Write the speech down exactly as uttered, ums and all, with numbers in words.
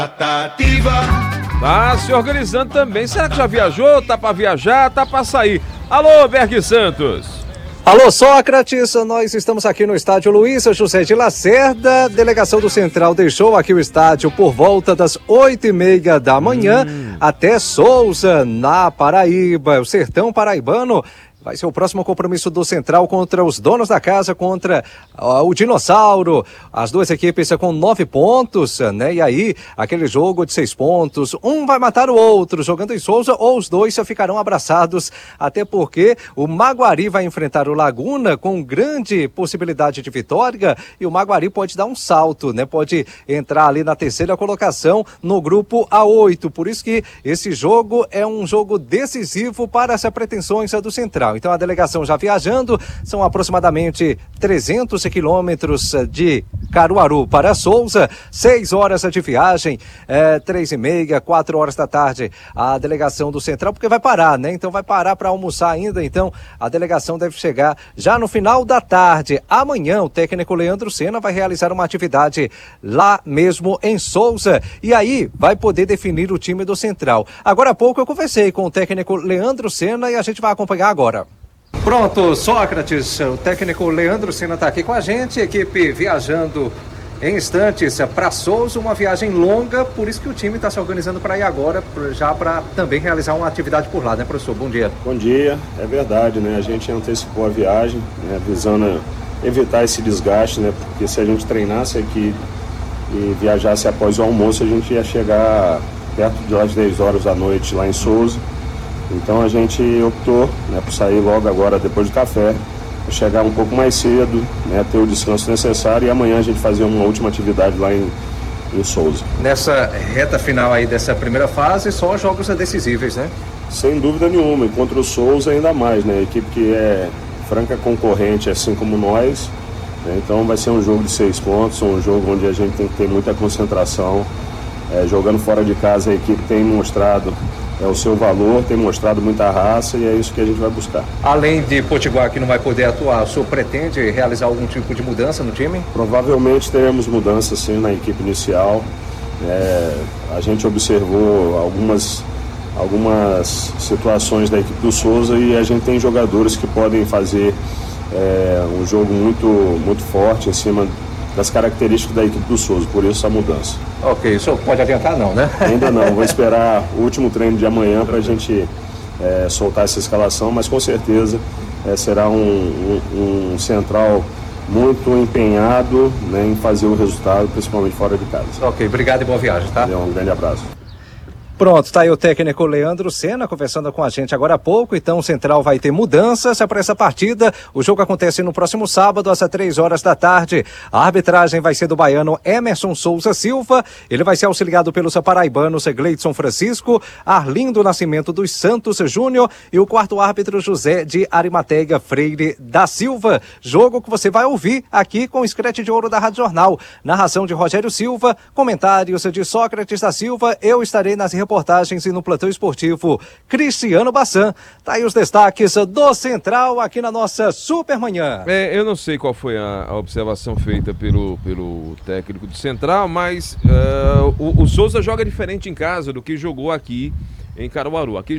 Tratativa. Tá se organizando também. Será que já viajou? Tá pra viajar? Tá pra sair? Alô, Berg Santos. Alô, Sócrates, nós estamos aqui no estádio Luiz José de Lacerda. Delegação do Central deixou aqui o estádio por volta das oito e meia da manhã hum. até Souza, na Paraíba. O sertão paraibano vai ser o próximo compromisso do Central contra os donos da casa, contra uh, o Dinossauro. As duas equipes com nove pontos, né? E aí, aquele jogo de seis pontos, um vai matar o outro, jogando em Souza, ou os dois ficarão abraçados, até porque o Maguari vai enfrentar o Laguna com grande possibilidade de vitória, e o Maguari pode dar um salto, né? Pode entrar ali na terceira colocação no grupo A oito. Por isso que esse jogo é um jogo decisivo para as pretensões do Central. Então a delegação já viajando, são aproximadamente trezentos quilômetros de Caruaru para Souza, seis horas de viagem, é, três e meia, quatro horas da tarde, a delegação do Central, porque vai parar, né? Então vai parar para almoçar ainda, então a delegação deve chegar já no final da tarde. Amanhã o técnico Leandro Senna vai realizar uma atividade lá mesmo em Souza, e aí vai poder definir o time do Central. Agora há pouco eu conversei com o técnico Leandro Senna e a gente vai acompanhar agora. Pronto, Sócrates, o técnico Leandro Senna está aqui com a gente, equipe viajando em instantes para Souza, uma viagem longa, por isso que o time está se organizando para ir agora, já para também realizar uma atividade por lá, né, professor? Bom dia. Bom dia, é verdade, né, a gente antecipou a viagem, né, visando evitar esse desgaste, né, porque se a gente treinasse aqui e viajasse após o almoço, a gente ia chegar perto das dez horas da noite lá em Souza. Então a gente optou, né, por sair logo agora depois do café, chegar um pouco mais cedo, né, ter o descanso necessário, e amanhã a gente fazer uma última atividade lá em, em Souza. Nessa reta final aí dessa primeira fase, só jogos decisíveis, né? Sem dúvida nenhuma, e contra o Souza ainda mais, né? A equipe que é franca concorrente, assim como nós, né? Então vai ser um jogo de seis pontos, um jogo onde a gente tem que ter muita concentração. É, jogando fora de casa, a equipe tem mostrado é, o seu valor, tem mostrado muita raça, e é isso que a gente vai buscar. Além de Potiguar, que não vai poder atuar, o senhor pretende realizar algum tipo de mudança no time? Provavelmente teremos mudança sim na equipe inicial. É, a gente observou algumas, algumas situações da equipe do Souza, e a gente tem jogadores que podem fazer é, um jogo muito, muito forte em cima das características da equipe do Souza, por isso a mudança. Ok, o senhor pode adiantar não, né? Ainda não, vou esperar o último treino de amanhã para a gente é, soltar essa escalação, mas com certeza é, será um, um, um central muito empenhado, né, em fazer o resultado, principalmente fora de casa. Ok, obrigado e boa viagem, tá? Um grande abraço. Pronto, tá aí o técnico Leandro Senna conversando com a gente agora há pouco. Então o Central vai ter mudanças para essa partida. O jogo acontece no próximo sábado, às três horas da tarde. A arbitragem vai ser do baiano Emerson Souza Silva. Ele vai ser auxiliado pelos paraibanos Gleidson Francisco, Arlindo Nascimento dos Santos Júnior e o quarto árbitro José de Arimateia Freire da Silva. Jogo que você vai ouvir aqui com o Escrete de Ouro da Rádio Jornal. Narração de Rogério Silva, comentários de Sócrates da Silva. Eu estarei nas reportagens e no plantão esportivo Cristiano Bassan. Tá aí os destaques do Central aqui na nossa Supermanhã. É, eu não sei qual foi a, a observação feita pelo, pelo técnico do Central, mas uh, o, o Souza joga diferente em casa do que jogou aqui em Caruaru. Aqui